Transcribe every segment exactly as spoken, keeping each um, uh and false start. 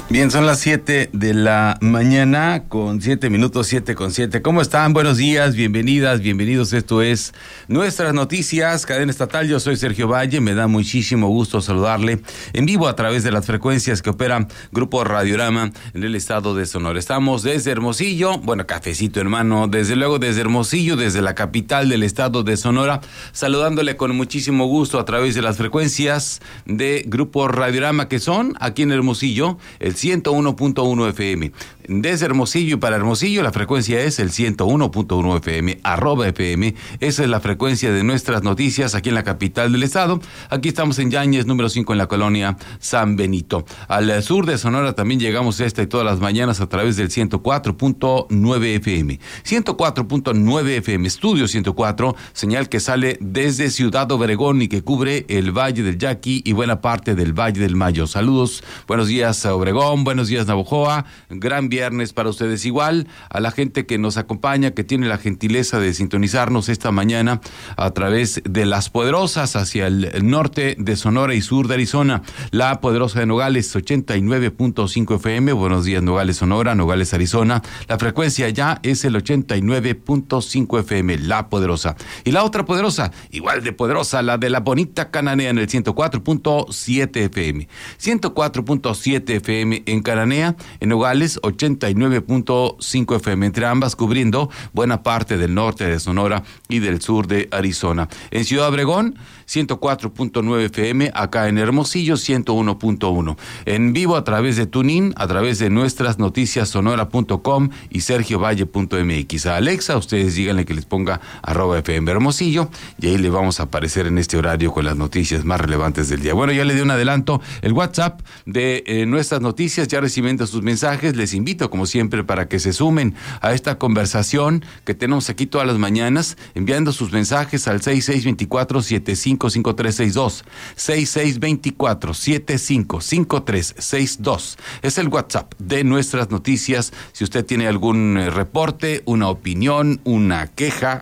Bien, son las siete de la mañana con siete minutos, siete con siete. ¿Cómo están? Buenos días, bienvenidas, bienvenidos. Esto es Nuestras Noticias, cadena estatal. Yo soy Sergio Valle, me da muchísimo gusto saludarle en vivo a través de las frecuencias que opera Grupo Radiorama en el estado de Sonora. Estamos desde Hermosillo, bueno, cafecito hermano, desde luego desde Hermosillo, desde la capital del estado de Sonora, saludándole con muchísimo gusto a través de las frecuencias de Grupo Radiorama, que son aquí en Hermosillo, el ciento uno punto uno F M. Desde Hermosillo y para Hermosillo la frecuencia es el ciento uno punto uno F M, arroba F M. Esa es la frecuencia de Nuestras Noticias aquí en la capital del estado. Aquí estamos en Yáñez, número cinco, en la colonia San Benito. Al sur de Sonora también llegamos esta y todas las mañanas a través del ciento cuatro punto nueve F M. ciento cuatro punto nueve F M, Estudio ciento cuatro, señal que sale desde Ciudad Obregón y que cubre el Valle del Yaqui y buena parte del Valle del Mayo. Saludos, buenos días a Obregón, buenos días Navojoa, gran viernes para ustedes igual, a la gente que nos acompaña, que tiene la gentileza de sintonizarnos esta mañana a través de Las Poderosas hacia el, el norte de Sonora y sur de Arizona, La Poderosa de Nogales, ochenta y nueve punto cinco F M, buenos días Nogales Sonora, Nogales Arizona, la frecuencia ya es el ochenta y nueve punto cinco F M, La Poderosa, y la otra poderosa, igual de poderosa, la de la bonita Cananea en el ciento cuatro punto siete F M, ciento cuatro punto siete F M en Cananea, en Nogales ochenta y nueve punto cinco F M, entre ambas cubriendo buena parte del norte de Sonora y del sur de Arizona. En Ciudad Obregón, ciento cuatro punto nueve F M, acá en Hermosillo, ciento uno punto uno. En vivo a través de TuneIn, a través de nuestras noticias sonora punto com y sergiovalle punto m x. A Alexa, ustedes díganle que les ponga arroba F M Hermosillo y ahí le vamos a aparecer en este horario con las noticias más relevantes del día. Bueno, ya le di un adelanto, el WhatsApp de eh, nuestras noticias, ya recibiendo sus mensajes, les invito como siempre para que se sumen a esta conversación que tenemos aquí todas las mañanas, enviando sus mensajes al seis seis dos cuatro, siete cinco cinco tres seis dos, seis seis dos cuatro, siete cinco cinco tres seis dos. Es el WhatsApp de Nuestras Noticias. Si usted tiene algún eh, reporte, una opinión, una queja,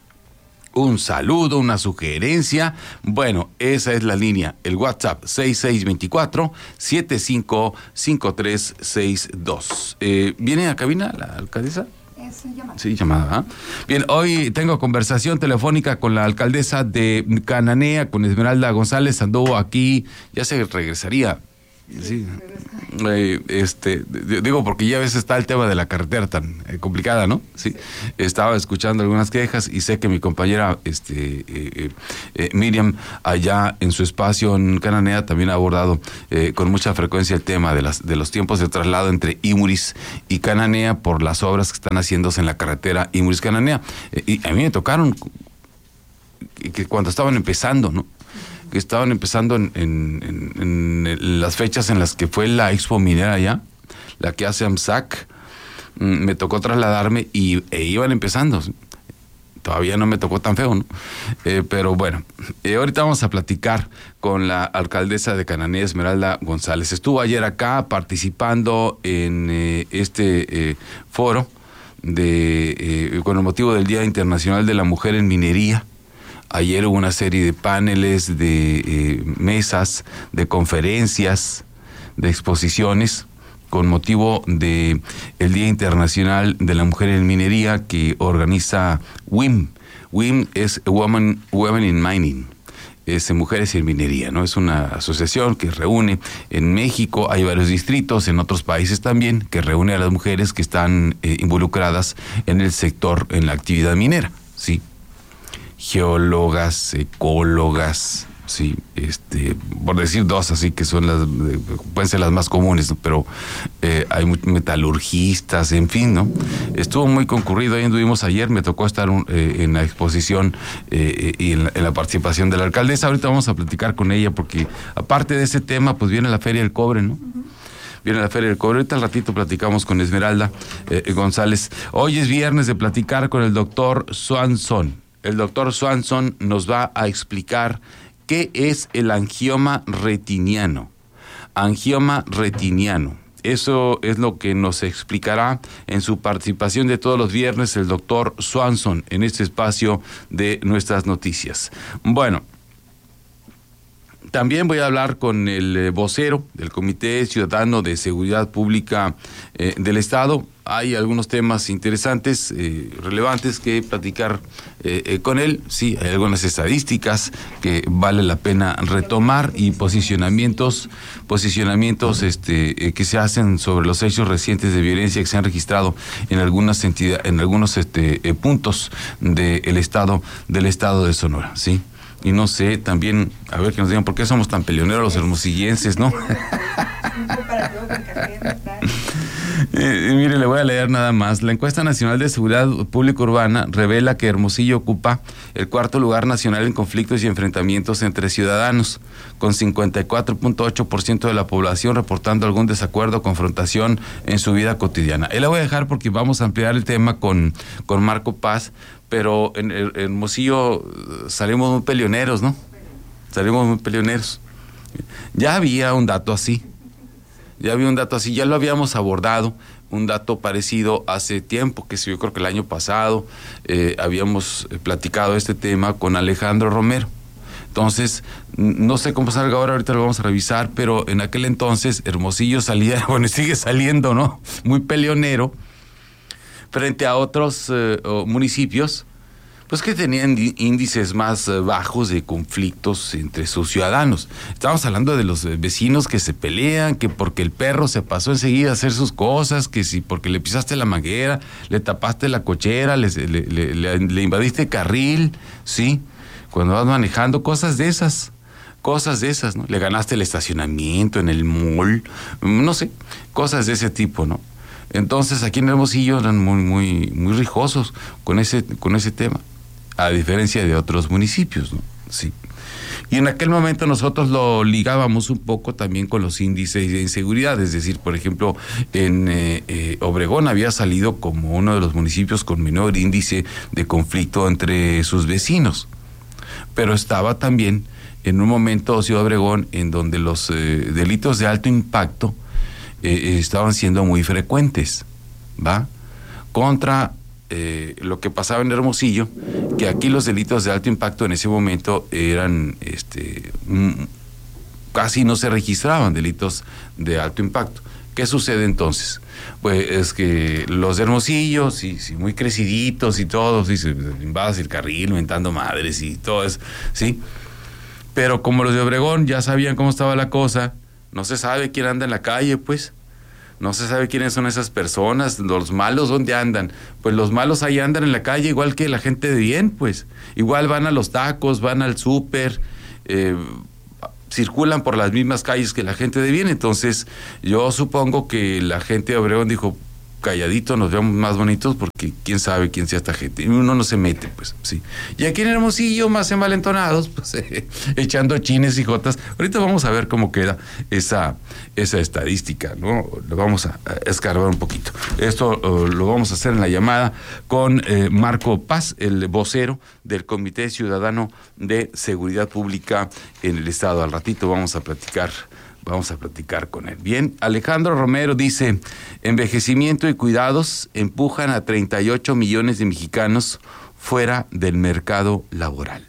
un saludo, una sugerencia, bueno, esa es la línea, el WhatsApp seis seis dos cuatro, siete cinco cinco tres seis dos. Eh, ¿Viene a cabina la alcaldesa? Es llamada. Sí, llamada. ¿eh? Bien, hoy tengo conversación telefónica con la alcaldesa de Cananea, con Esmeralda González. Anduvo aquí, ya se regresaría. Sí, eh, este, digo porque ya a veces está el tema de la carretera tan eh, complicada, ¿no? Sí, estaba escuchando algunas quejas y sé que mi compañera, este, eh, eh, Miriam, allá en su espacio en Cananea también ha abordado eh, con mucha frecuencia el tema de las de los tiempos de traslado entre Imuris y Cananea por las obras que están haciéndose en la carretera Imuris-Cananea. Eh, y a mí me tocaron que cuando estaban empezando, ¿no? que estaban empezando en, en, en, en las fechas en las que fue la Expo Minera allá, la que hace AMSAC, me tocó trasladarme y e iban empezando. Todavía no me tocó tan feo, ¿no? Eh, pero bueno, eh, ahorita vamos a platicar con la alcaldesa de Cananea, Esmeralda González. Estuvo ayer acá participando en eh, este eh, foro de eh, con el motivo del Día Internacional de la Mujer en Minería. Ayer hubo una serie de paneles, de eh, mesas, de conferencias, de exposiciones con motivo de el Día Internacional de la Mujer en Minería que organiza W I M. W I M es Women, Women in Mining, es Mujeres en Minería, ¿no? Es una asociación que reúne en México, hay varios distritos, en otros países también, que reúne a las mujeres que están eh, involucradas en el sector, en la actividad minera, ¿sí? Geólogas, ecólogas, sí, este, por decir dos, así que son las, pueden ser las más comunes, ¿no? Pero eh, hay metalurgistas, en fin, ¿no? Estuvo muy concurrido, ahí anduvimos ayer, me tocó estar un, eh, en la exposición eh, y en la, en la participación de la alcaldesa. Ahorita vamos a platicar con ella porque aparte de ese tema, pues viene la Feria del Cobre, ¿no? Uh-huh. Viene la Feria del Cobre. Ahorita al ratito platicamos con Esmeralda eh, González. Hoy es viernes de platicar con el doctor Swanson. El doctor Swanson nos va a explicar qué es el angioma retiniano. Angioma retiniano. Eso es lo que nos explicará en su participación de todos los viernes el doctor Swanson en este espacio de Nuestras Noticias. Bueno, También voy a hablar con el eh, vocero del Comité Ciudadano de Seguridad Pública eh, del Estado. Hay algunos temas interesantes, eh, relevantes que platicar eh, eh, con él. Sí, hay algunas estadísticas que vale la pena retomar y posicionamientos, posicionamientos este, eh, que se hacen sobre los hechos recientes de violencia que se han registrado en algunas entidades, en algunos este, eh, puntos del estado, del estado de Sonora, sí. Y no sé, también, a ver que nos digan por qué somos tan peleoneros los hermosillenses, ¿no? eh, mire, le voy a leer nada más. La encuesta nacional de seguridad pública urbana revela que Hermosillo ocupa el cuarto lugar nacional en conflictos y enfrentamientos entre ciudadanos, con cincuenta y cuatro punto ocho por ciento de la población reportando algún desacuerdo o confrontación en su vida cotidiana. Él la voy a dejar porque vamos a ampliar el tema con, con Marco Paz. Pero en, en Hermosillo salimos muy peleoneros, ¿no? Salimos muy peleoneros. Ya había un dato así, ya había un dato así, ya lo habíamos abordado, un dato parecido hace tiempo, que yo creo que el año pasado eh, habíamos platicado este tema con Alejandro Romero. Entonces, no sé cómo salga ahora, ahorita lo vamos a revisar, pero en aquel entonces Hermosillo salía, bueno, sigue saliendo, ¿no? Muy peleonero, frente a otros eh, municipios, pues que tenían índices más eh, bajos de conflictos entre sus ciudadanos. Estamos hablando de los vecinos que se pelean, que porque el perro se pasó enseguida a hacer sus cosas, que si porque le pisaste la manguera, le tapaste la cochera, le, le, le, le, le invadiste carril, ¿sí? Cuando vas manejando, cosas de esas. Cosas de esas, ¿no? Le ganaste el estacionamiento en el mall, no sé, cosas de ese tipo, ¿no? Entonces aquí en Hermosillo eran muy, muy, muy rijosos con ese, con ese tema, a diferencia de otros municipios, ¿no? Sí. Y en aquel momento nosotros lo ligábamos un poco también con los índices de inseguridad, es decir, por ejemplo, en eh, eh, Obregón había salido como uno de los municipios con menor índice de conflicto entre sus vecinos, pero estaba también en un momento Ciudad Obregón en donde los eh, delitos de alto impacto Eh, estaban siendo muy frecuentes, ¿va? Contra eh, lo que pasaba en Hermosillo, que aquí los delitos de alto impacto en ese momento eran, este, mm, casi no se registraban delitos de alto impacto. ¿Qué sucede entonces? Pues es que los de Hermosillo, sí, sí, muy creciditos y todos, sí, se invadas el carril, mentando madres y todo eso, ¿sí? Pero como los de Obregón ya sabían cómo estaba la cosa, no se sabe quién anda en la calle, pues. No se sabe quiénes son esas personas. Los malos, ¿dónde andan? Pues los malos ahí andan en la calle, igual que la gente de bien, pues. Igual van a los tacos, van al súper, eh, circulan por las mismas calles que la gente de bien. Entonces, yo supongo que la gente de Obregón dijo, calladito, nos vemos más bonitos, porque quién sabe quién sea esta gente. Y uno no se mete, pues, sí. Y aquí en Hermosillo, más envalentonados, pues, eh, echando chines y jotas. Ahorita vamos a ver cómo queda esa, esa estadística, ¿no? Lo vamos a, a escarbar un poquito. Esto uh, lo vamos a hacer en la llamada con eh, Marco Paz, el vocero del Comité Ciudadano de Seguridad Pública en el Estado. Al ratito vamos a platicar Vamos a platicar con él. Bien, Alejandro Romero dice, envejecimiento y cuidados empujan a treinta y ocho millones de mexicanos fuera del mercado laboral.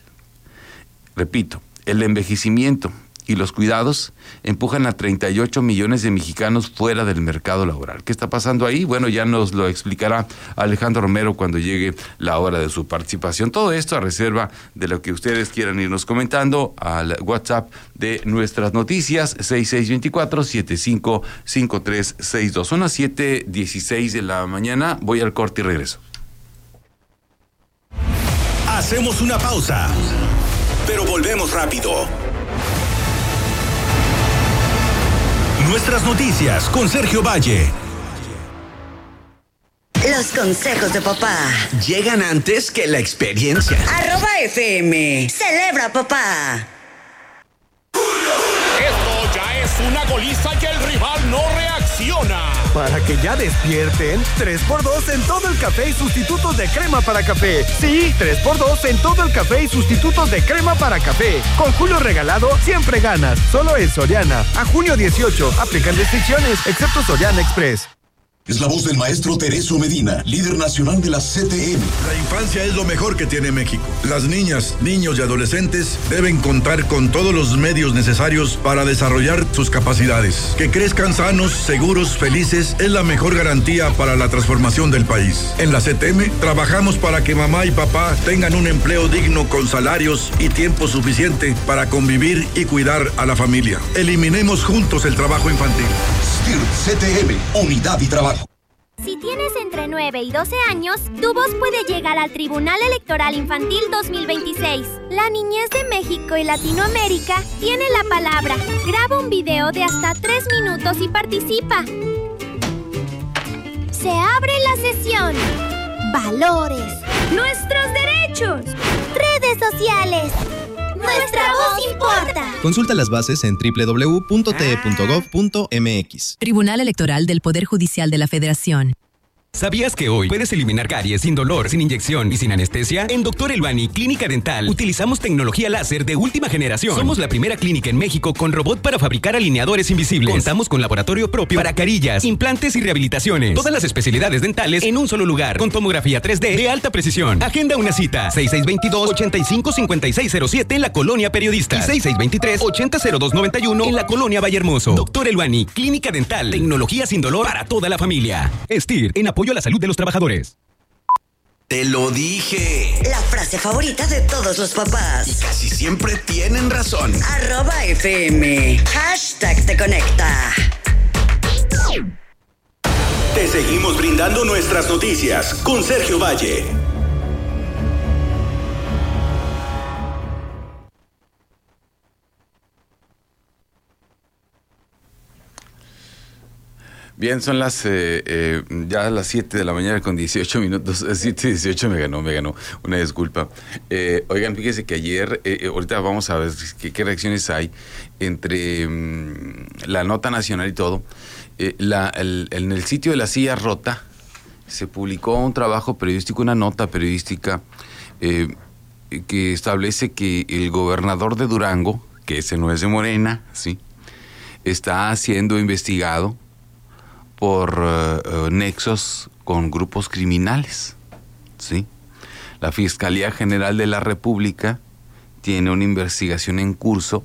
Repito, el envejecimiento y los cuidados empujan a treinta y ocho millones de mexicanos fuera del mercado laboral. ¿Qué está pasando ahí? Bueno, ya nos lo explicará Alejandro Romero cuando llegue la hora de su participación. Todo esto a reserva de lo que ustedes quieran irnos comentando al WhatsApp de nuestras noticias, seis seis dos cuatro, siete cinco cinco tres seis dos. Son las siete dieciséis de la mañana. Voy al corte y regreso. Hacemos una pausa, pero volvemos rápido. Nuestras noticias con Sergio Valle. Los consejos de papá llegan antes que la experiencia. Arroba F M. Celebra, papá. Esto ya es una goliza y el rival no reacciona. Para que ya despierten, tres por dos en todo el café y sustitutos de crema para café. Sí, tres por dos en todo el café y sustitutos de crema para café. Con Julio regalado, siempre ganas. Solo en Soriana. A junio dieciocho, aplican restricciones, excepto Soriana Express. Es la voz del maestro Tereso Medina, líder nacional de la C T M. La infancia es lo mejor que tiene México. Las niñas, niños y adolescentes deben contar con todos los medios necesarios para desarrollar sus capacidades. Que crezcan sanos, seguros, felices es la mejor garantía para la transformación del país. En la C T M trabajamos para que mamá y papá tengan un empleo digno con salarios y tiempo suficiente para convivir y cuidar a la familia. Eliminemos juntos el trabajo infantil. S T I R C T M, Unidad y Trabajo. Si tienes entre nueve y doce años, tu voz puede llegar al Tribunal Electoral Infantil dos mil veintiséis. La niñez de México y Latinoamérica tiene la palabra. Graba un video de hasta tres minutos y participa. Se abre la sesión. Valores. Nuestros derechos. Redes sociales. Nuestra voz importa. Consulta las bases en doble u doble u doble u punto t e punto gov punto m x. Tribunal Electoral del Poder Judicial de la Federación. ¿Sabías que hoy puedes eliminar caries sin dolor, sin inyección y sin anestesia? En Doctor Elbani Clínica Dental utilizamos tecnología láser de última generación. Somos la primera clínica en México con robot para fabricar alineadores invisibles. Contamos con laboratorio propio para carillas, implantes y rehabilitaciones. Todas las especialidades dentales en un solo lugar, con tomografía tres D de alta precisión. Agenda una cita. seis seis dos dos, ocho cinco cinco seis cero siete en la Colonia Periodista y seis seis dos tres, ocho cero cero dos nueve uno en la Colonia Vallehermoso. Doctor Elbani Clínica Dental. Tecnología sin dolor para toda la familia. S T I R, en apoyo a la salud de los trabajadores. Te lo dije. La frase favorita de todos los papás. Y casi siempre tienen razón. Arroba F M. Hashtag te conecta. Te seguimos brindando nuestras noticias con Sergio Valle. Bien, son las eh, eh, ya las siete de la mañana con dieciocho minutos. siete dieciocho me ganó, me ganó. Una disculpa. Eh, oigan, fíjense que ayer, eh, ahorita vamos a ver qué, qué reacciones hay entre um, la nota nacional y todo. Eh, la, el, en el sitio de La Silla Rota se publicó un trabajo periodístico, una nota periodística eh, que establece que el gobernador de Durango, que ese no es de Morena, sí, está siendo investigado por uh, uh, nexos con grupos criminales, ¿sí? La Fiscalía General de la República tiene una investigación en curso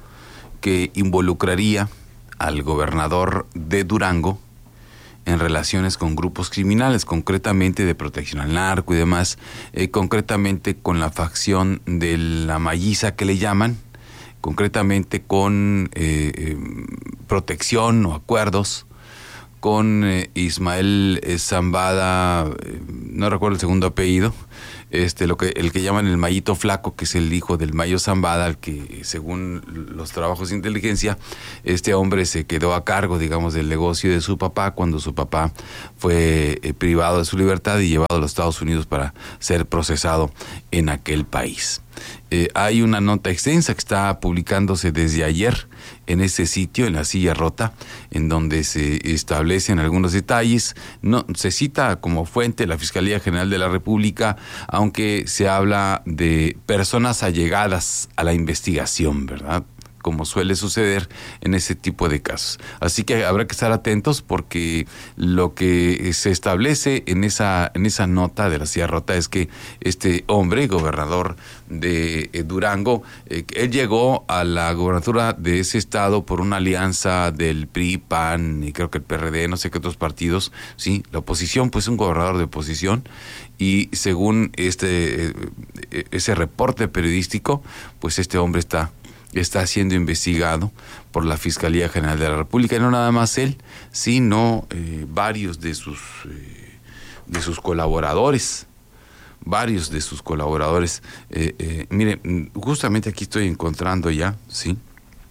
que involucraría al gobernador de Durango en relaciones con grupos criminales, concretamente de protección al narco y demás, eh, concretamente con la facción de la Malliza que le llaman, concretamente con eh, eh, protección o acuerdos con eh, Ismael eh, Zambada, eh, no recuerdo el segundo apellido, este lo que el que llaman el Mayito Flaco, que es el hijo del Mayo Zambada, al que según los trabajos de inteligencia, este hombre se quedó a cargo, digamos, del negocio de su papá cuando su papá fue eh, privado de su libertad y llevado a los Estados Unidos para ser procesado en aquel país. Eh, hay una nota extensa que está publicándose desde ayer en ese sitio, en La Silla Rota, en donde se establecen algunos detalles. No se cita como fuente la Fiscalía General de la República, aunque se habla de personas allegadas a la investigación, ¿verdad?, como suele suceder en ese tipo de casos. Así que habrá que estar atentos, porque lo que se establece en esa en esa nota de La Silla Rota es que este hombre, gobernador de eh, Durango, eh, él llegó a la gobernatura de ese estado por una alianza del P R I, P A N y creo que el P R D, no sé qué otros partidos, sí, la oposición, pues un gobernador de oposición, y según este eh, ese reporte periodístico, pues este hombre está está siendo investigado por la Fiscalía General de la República, y no nada más él, sino eh, varios de sus eh, de sus colaboradores, varios de sus colaboradores. Eh, eh, mire, justamente aquí estoy encontrando ya, sí,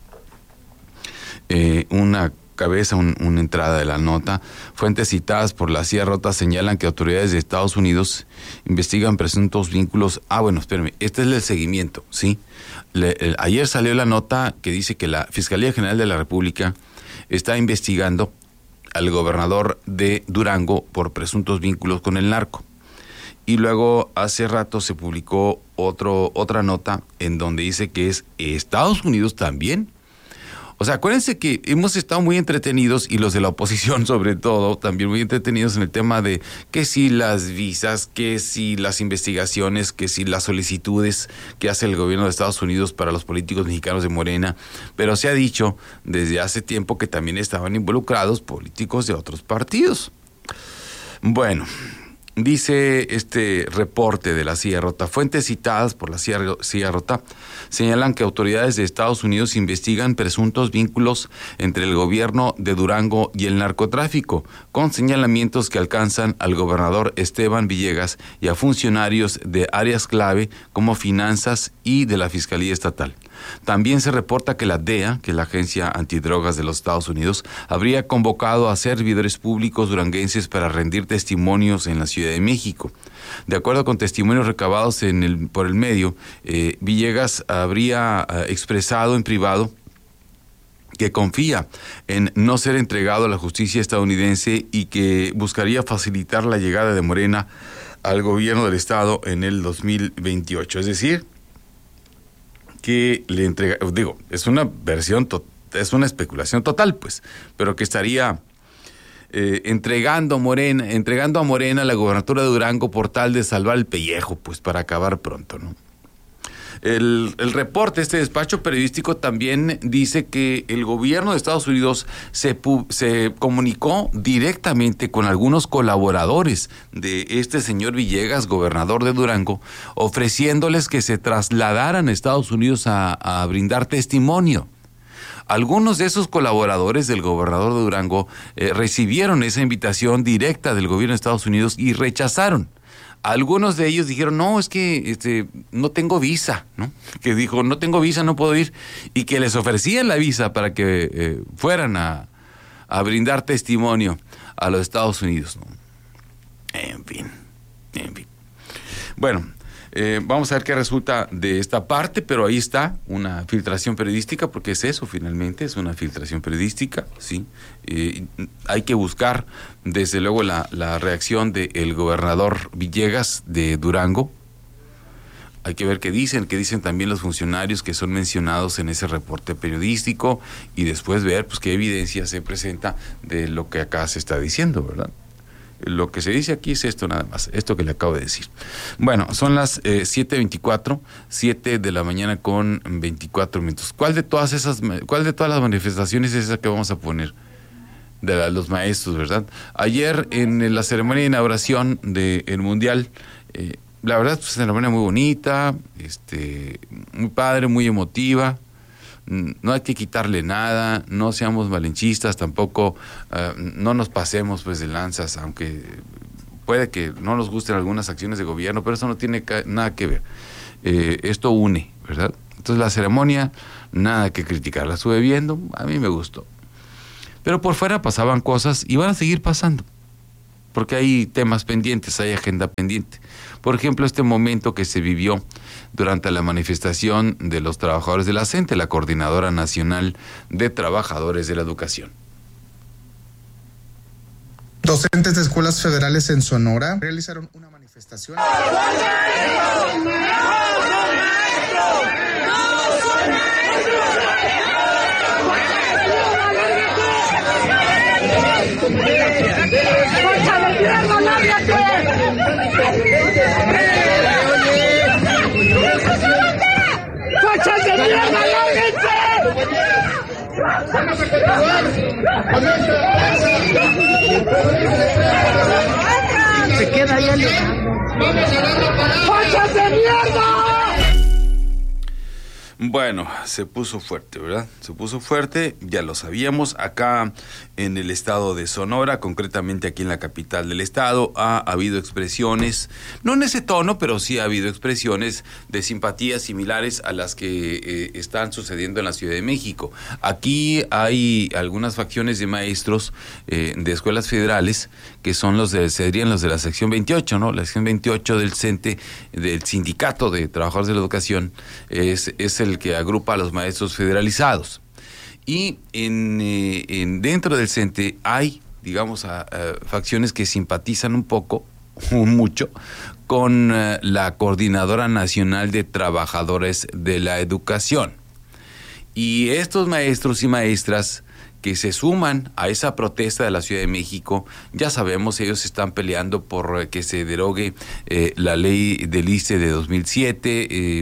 eh, una cabeza, un, una entrada de la nota. Fuentes citadas por La Silla Rota señalan que autoridades de Estados Unidos investigan presuntos vínculos. Ah, bueno, espérame, este es el seguimiento, ¿sí? Le, el, ayer salió la nota que dice que la Fiscalía General de la República está investigando al gobernador de Durango por presuntos vínculos con el narco. Y luego hace rato se publicó otro, otra nota en donde dice que es Estados Unidos también O sea, acuérdense que hemos estado muy entretenidos, y los de la oposición sobre todo, también muy entretenidos en el tema de que si las visas, que si las investigaciones, que si las solicitudes que hace el gobierno de Estados Unidos para los políticos mexicanos de Morena. Pero se ha dicho desde hace tiempo que también estaban involucrados políticos de otros partidos. Bueno, dice este reporte de la C I A Rota, fuentes citadas por la C I A Rota señalan que autoridades de Estados Unidos investigan presuntos vínculos entre el gobierno de Durango y el narcotráfico, con señalamientos que alcanzan al gobernador Esteban Villegas y a funcionarios de áreas clave como finanzas y de la Fiscalía Estatal. También se reporta que la D E A, que es la Agencia Antidrogas de los Estados Unidos, habría convocado a servidores públicos duranguenses para rendir testimonios en la Ciudad de México. De acuerdo con testimonios recabados en el, por el medio, eh, Villegas habría eh, expresado en privado que confía en no ser entregado a la justicia estadounidense y que buscaría facilitar la llegada de Morena al gobierno del estado en el dos mil veintiocho. Es decir, que le entrega, digo, es una versión, to, es una especulación total, pues, pero que estaría eh, entregando a Morena, entregando a Morena la gobernatura de Durango por tal de salvar el pellejo, pues, para acabar pronto, ¿no? El, el reporte, este despacho periodístico también dice que el gobierno de Estados Unidos se, se comunicó directamente con algunos colaboradores de este señor Villegas, gobernador de Durango, ofreciéndoles que se trasladaran a Estados Unidos a, a brindar testimonio. Algunos de esos colaboradores del gobernador de Durango eh, recibieron esa invitación directa del gobierno de Estados Unidos y rechazaron. Algunos de ellos dijeron, no, es que este, no tengo visa, ¿no? Que dijo, no tengo visa, no puedo ir, y que les ofrecían la visa para que eh, fueran a, a brindar testimonio a los Estados Unidos, ¿no? En fin, en fin. Bueno, eh, vamos a ver qué resulta de esta parte, pero ahí está una filtración periodística, porque es eso finalmente, es una filtración periodística, ¿sí? Eh, hay que buscar, desde luego, la, la reacción del gobernador Villegas de Durango. Hay que ver qué dicen, qué dicen también los funcionarios que son mencionados en ese reporte periodístico, y después ver pues qué evidencia se presenta de lo que acá se está diciendo, ¿verdad? Lo que se dice aquí es esto nada más, esto que le acabo de decir. Bueno, son las eh, siete veinticuatro, siete de la mañana con veinticuatro minutos. ¿Cuál de todas esas, cuál de todas las manifestaciones es esa que vamos a poner? De la, los maestros, ¿verdad? Ayer en la ceremonia de inauguración del Mundial, eh, la verdad, pues, ceremonia muy bonita, este, muy padre, muy emotiva. No hay que quitarle nada, no seamos malinchistas, tampoco uh, no nos pasemos pues de lanzas, aunque puede que no nos gusten algunas acciones de gobierno, pero eso no tiene ca- nada que ver. Eh, esto une, ¿verdad? Entonces la ceremonia, nada que criticar, la estuve viendo, a mí me gustó. Pero por fuera pasaban cosas y van a seguir pasando, porque hay temas pendientes, hay agenda pendiente. Por ejemplo, este momento que se vivió durante la manifestación de los trabajadores de la CENTE, la Coordinadora Nacional de Trabajadores de la Educación. Docentes de escuelas federales en Sonora realizaron una manifestación. ¡Fachas de mierda, lárguense! Se queda ahí el... ¡Fachas de mierda! Bueno, se puso fuerte, ¿verdad? Se puso fuerte, ya lo sabíamos, acá en el estado de Sonora, concretamente aquí en la capital del estado, ha habido expresiones, no en ese tono, pero sí ha habido expresiones de simpatías similares a las que eh, están sucediendo en la Ciudad de México. Aquí hay algunas facciones de maestros eh, de escuelas federales, que son los de, serían los de la sección veintiocho, ¿no? La sección veintiocho del CENTE, del Sindicato de Trabajadores de la Educación, es, es el que agrupa a los maestros federalizados. Y en, eh, en dentro del CENTE hay, digamos, a, a facciones que simpatizan un poco, mucho, con uh, la Coordinadora Nacional de Trabajadores de la Educación. Y estos maestros y maestras que se suman a esa protesta de la Ciudad de México, ya sabemos, ellos están peleando por que se derogue eh, la ley del I S S S E de dos mil siete, eh,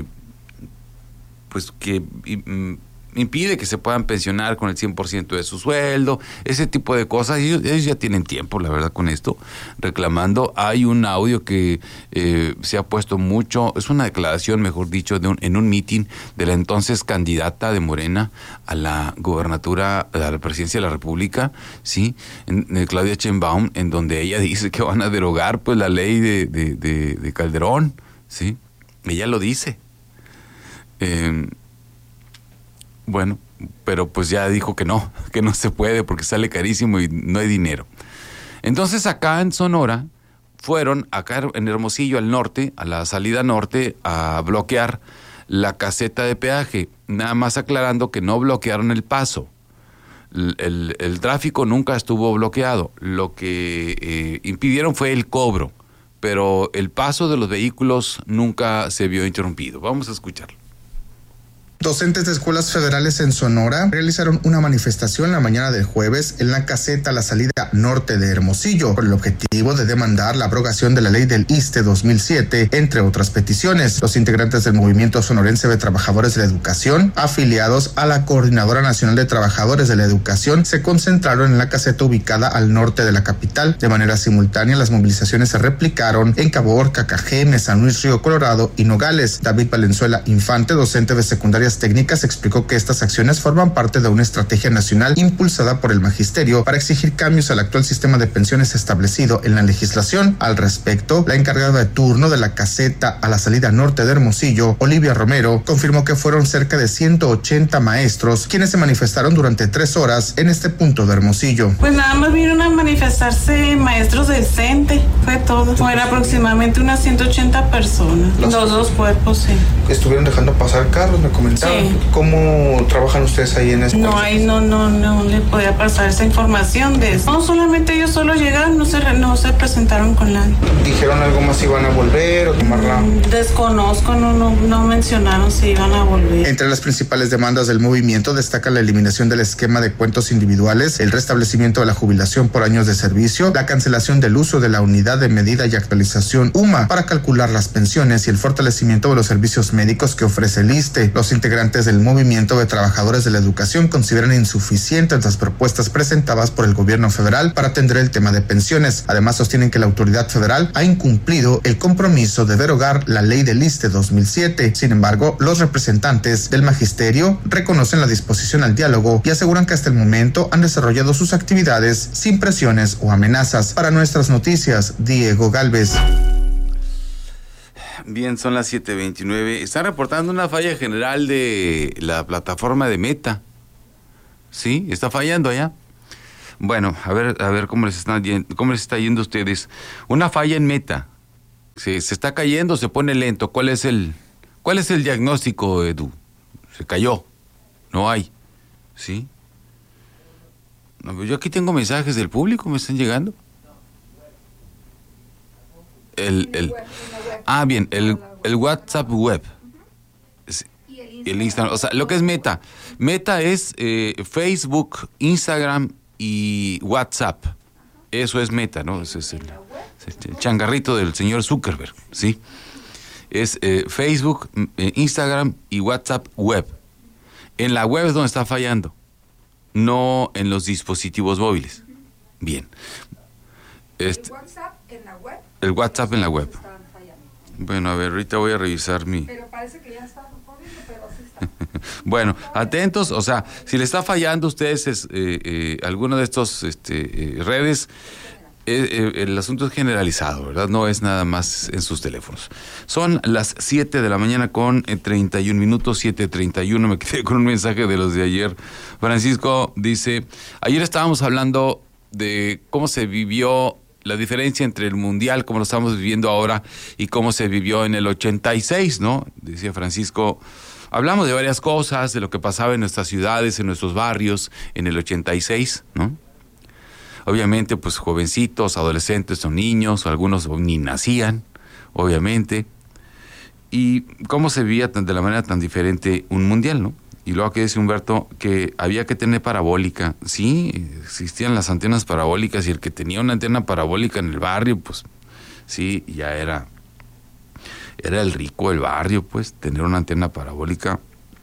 pues que mm, impide que se puedan pensionar con el cien por ciento de su sueldo, ese tipo de cosas. Ellos, ellos ya tienen tiempo, la verdad, con esto, reclamando. Hay un audio que eh, se ha puesto mucho, es una declaración, mejor dicho, de un, en un mitin de la entonces candidata de Morena a la gobernatura, a la presidencia de la República, ¿sí? En, en Claudia Sheinbaum, en donde ella dice que van a derogar pues la ley de, de, de, de Calderón, ¿sí? Ella lo dice. Eh, Bueno, pero pues ya dijo que no, que no se puede porque sale carísimo y no hay dinero. Entonces acá en Sonora fueron, acá en Hermosillo al norte, a la salida norte, a bloquear la caseta de peaje. Nada más aclarando que no bloquearon el paso. El, el, el tráfico nunca estuvo bloqueado. Lo que eh, impidieron fue el cobro, pero el paso de los vehículos nunca se vio interrumpido. Vamos a escucharlo. Docentes de escuelas federales en Sonora realizaron una manifestación la mañana del jueves en la caseta a la salida norte de Hermosillo, por el objetivo de demandar la abrogación de la ley del I S S S E dos mil siete, entre otras peticiones. Los integrantes del Movimiento Sonorense de Trabajadores de la Educación, afiliados a la Coordinadora Nacional de Trabajadores de la Educación, se concentraron en la caseta ubicada al norte de la capital. De manera simultánea, las movilizaciones se replicaron en Caborca, Cajeme, San Luis Río Colorado y Nogales. David Valenzuela Infante, docente de secundarias técnicas, explicó que estas acciones forman parte de una estrategia nacional impulsada por el magisterio para exigir cambios al actual sistema de pensiones establecido en la legislación. Al respecto, la encargada de turno de la caseta a la salida norte de Hermosillo, Olivia Romero, confirmó que fueron cerca de ciento ochenta maestros quienes se manifestaron durante tres horas en este punto de Hermosillo. Pues nada más vinieron a manifestarse maestros del C E N T E, fue todo. Fueron aproximadamente unas ciento ochenta personas, los, los dos cuerpos, sí. Estuvieron dejando pasar carros, me comentaron. Sí. ¿Cómo trabajan ustedes ahí en ese? No, ahí no, no, no le podía pasar esa información de eso. No, solamente ellos solo llegaron, no se, no se presentaron con nadie. ¿Dijeron algo más si iban a volver o tomarla? Desconozco, no, no, no mencionaron si iban a volver. Entre las principales demandas del movimiento destaca la eliminación del esquema de cuentos individuales, el restablecimiento de la jubilación por años de servicio, la cancelación del uso de la unidad de medida y actualización U M A para calcular las pensiones y el fortalecimiento de los servicios médicos que ofrece el I S S S E. Los integrantes del Movimiento de Trabajadores de la Educación consideran insuficientes las propuestas presentadas por el gobierno federal para atender el tema de pensiones. Además, sostienen que la autoridad federal ha incumplido el compromiso de derogar la ley del I S S S E dos mil siete. Sin embargo, los representantes del magisterio reconocen la disposición al diálogo y aseguran que hasta el momento han desarrollado sus actividades sin presiones o amenazas. Para Nuestras Noticias, Diego Galvez. Bien, son las siete veintinueve. Están reportando una falla general de la plataforma de Meta. ¿Sí? ¿Está fallando allá? Bueno, a ver, a ver cómo les están cómo les está yendo a ustedes. Una falla en Meta. ¿Se, se está cayendo, se pone lento? ¿Cuál es el cuál es el diagnóstico, Edu? Se cayó. No hay. ¿Sí? No, yo aquí tengo mensajes del público, me están llegando. El, el, ah, bien, el, el WhatsApp web. El Instagram, o sea, lo que es Meta. Meta es eh, Facebook, Instagram y WhatsApp. Eso es Meta, ¿no? Ese es el, el changarrito del señor Zuckerberg, ¿sí? Es eh, Facebook, eh, Instagram y WhatsApp web. En la web es donde está fallando, no en los dispositivos móviles. Bien. Este, ¿El WhatsApp en la web? El WhatsApp en la web. Bueno, a ver, ahorita voy a revisar mi... Pero parece que ya está corriendo, pero sí está. Bueno, atentos, o sea, si le está fallando a ustedes es, eh, eh, alguno de estos este, eh, redes, eh, eh, el asunto es generalizado, ¿verdad? No es nada más en sus teléfonos. Son las siete de la mañana con treinta y un minutos, siete treinta y uno. Me quedé con un mensaje de los de ayer. Francisco dice, ayer estábamos hablando de cómo se vivió la diferencia entre el mundial, como lo estamos viviendo ahora, y cómo se vivió en el ochenta y seis, ¿no? Decía Francisco, hablamos de varias cosas, de lo que pasaba en nuestras ciudades, en nuestros barrios, en el ochenta y seis, ¿no? Obviamente, pues jovencitos, adolescentes o niños, algunos ni nacían, obviamente. Y cómo se vivía de la manera tan diferente un mundial, ¿no? Y luego que dice Humberto que había que tener parabólica. Sí, existían las antenas parabólicas y el que tenía una antena parabólica en el barrio, pues sí, ya era, era el rico del barrio, pues, tener una antena parabólica.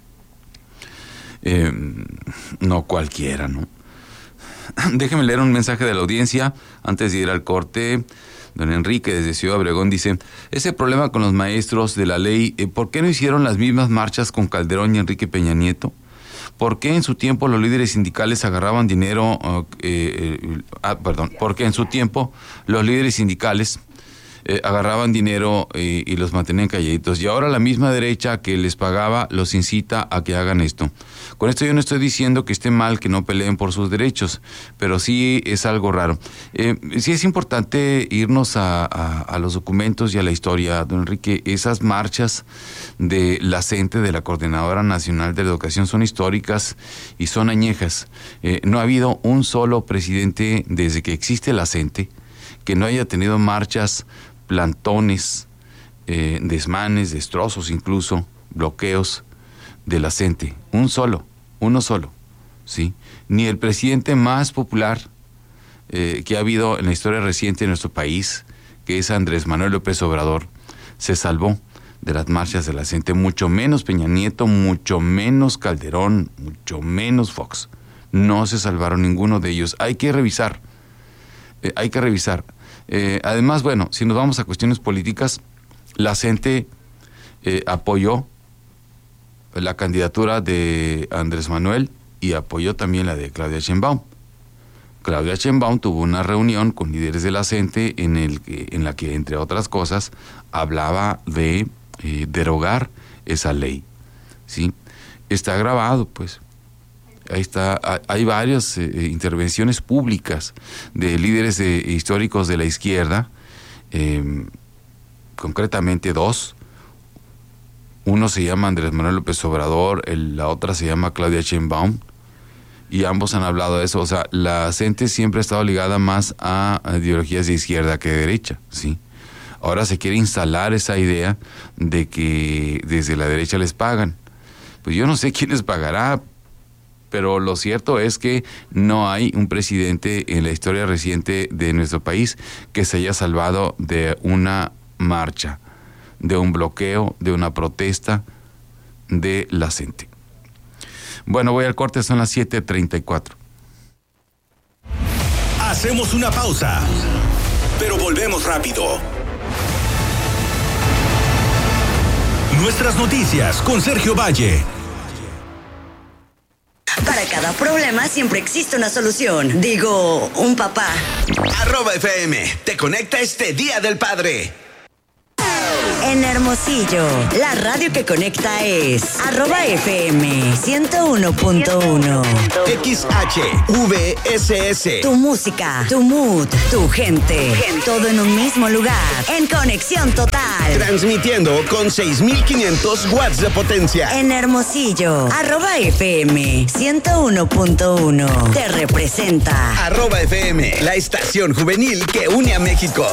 Eh, no cualquiera, ¿no? Déjeme leer un mensaje de la audiencia antes de ir al corte. Don Enrique desde Ciudad Obregón dice, ese problema con los maestros de la ley, eh, ¿por qué no hicieron las mismas marchas con Calderón y Enrique Peña Nieto? ¿Por qué en su tiempo los líderes sindicales agarraban dinero, uh, eh, eh, ah, perdón, porque en su tiempo los líderes sindicales eh, agarraban dinero eh, y los mantenían calladitos, y ahora la misma derecha que les pagaba los incita a que hagan esto? Con esto yo no estoy diciendo que esté mal que no peleen por sus derechos, pero sí es algo raro. Eh, sí es importante irnos a, a, a los documentos y a la historia, don Enrique. Esas marchas de la CENTE, de la Coordinadora Nacional de la Educación, son históricas y son añejas. Eh, no ha habido un solo presidente desde que existe la CENTE que no haya tenido marchas, plantones, eh, desmanes, destrozos incluso, bloqueos de la CENTE. Un solo. Uno solo, ¿sí? Ni el presidente más popular eh, que ha habido en la historia reciente de nuestro país, que es Andrés Manuel López Obrador, se salvó de las marchas de la CENTE, mucho menos Peña Nieto, mucho menos Calderón, mucho menos Fox. No se salvaron ninguno de ellos. Hay que revisar, eh, hay que revisar. Eh, además, bueno, si nos vamos a cuestiones políticas, la CENTE eh, apoyó la candidatura de Andrés Manuel y apoyó también la de Claudia Sheinbaum. Claudia Sheinbaum tuvo una reunión con líderes de la CENTE en, el que, en la que, entre otras cosas, hablaba de eh, derogar esa ley, ¿sí? Está grabado, pues. Ahí está, hay varias eh, intervenciones públicas de líderes de, históricos de la izquierda, eh, concretamente dos. Uno se llama Andrés Manuel López Obrador, el, la otra se llama Claudia Sheinbaum, y ambos han hablado de eso. O sea, la CENTE siempre ha estado ligada más a, a ideologías de izquierda que de derecha, ¿sí? Ahora se quiere instalar esa idea de que desde la derecha les pagan. Pues yo no sé quién les pagará, pero lo cierto es que no hay un presidente en la historia reciente de nuestro país que se haya salvado de una marcha, de un bloqueo, de una protesta de la CENTE. Bueno, voy al corte, son las siete treinta y cuatro. Hacemos una pausa, pero volvemos rápido. Nuestras noticias con Sergio Valle. Para cada problema siempre existe una solución. Digo, un papá. Arroba F M, te conecta este Día del Padre. En Hermosillo, la radio que conecta es arroba F M ciento uno punto uno. X H V S S. Tu música, tu mood, tu gente. Todo en un mismo lugar. En conexión total. Transmitiendo con seis mil quinientos watts de potencia. En Hermosillo, arroba F M ciento uno punto uno. Te representa. Arroba F M, la estación juvenil que une a México.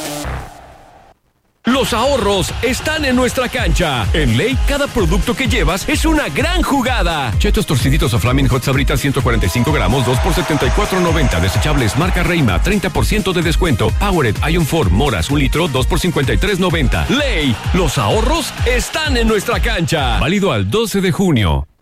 Los ahorros están en nuestra cancha. En Ley, cada producto que llevas es una gran jugada. Chetos torciditos o Flaming Hot Sabritas ciento cuarenta y cinco gramos, dos por setenta y cuatro noventa. Desechables marca Reima, treinta por ciento de descuento. Powered Ion cuatro Moras, un litro, dos por cincuenta y tres noventa. Ley, los ahorros están en nuestra cancha. Válido al doce de junio.